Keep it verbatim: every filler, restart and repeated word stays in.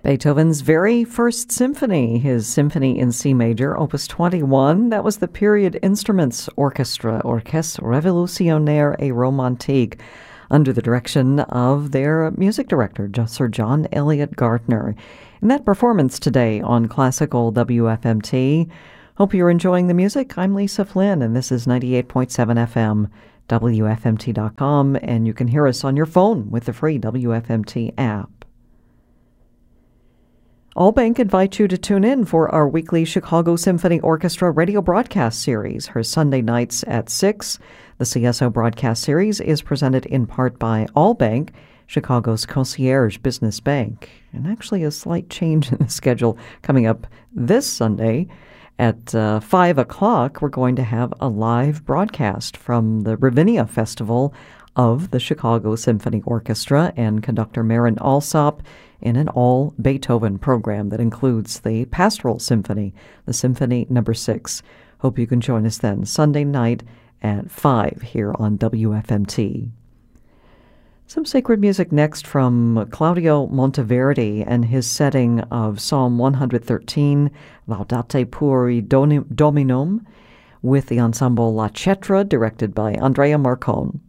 Beethoven's very first symphony, his Symphony in C Major, Opus twenty-one, that was the Period Instruments Orchestra, Orchestre Révolutionnaire et Romantique, under the direction of their music director, Sir John Eliot Gardner. In that performance today on Classical W F M T, hope you're enjoying the music. I'm Lisa Flynn, and this is ninety-eight point seven F M, W F M T dot com, and you can hear us on your phone with the free W F M T app. Allbank invites you to tune in for our weekly Chicago Symphony Orchestra radio broadcast series, her Sunday nights at six. The C S O broadcast series is presented in part by Allbank, Chicago's concierge business bank. And actually a slight change in the schedule coming up this Sunday. At uh, five o'clock, we're going to have a live broadcast from the Ravinia Festival of the Chicago Symphony Orchestra and conductor Marin Alsop in an all-Beethoven program that includes the Pastoral Symphony, the Symphony Number six. Hope you can join us then, Sunday night at five here on W F M T. Some sacred music next from Claudio Monteverdi and his setting of Psalm one thirteen, Laudate Pueri Dominum, with the ensemble La Cetra, directed by Andrea Marcon.